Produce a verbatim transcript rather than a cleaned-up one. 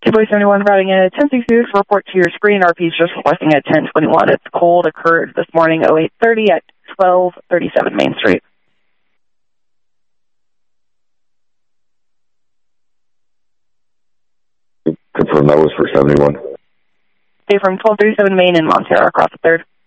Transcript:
Boy seventy-one routing at ten sixty-six, report to your screen. R P is just requesting at ten twenty-one. It's cold, occurred this morning, oh eight thirty at twelve thirty-seven Main Street. Confirm that was for seventy-one. Stay from twelve thirty-seven Main in Montero across the third.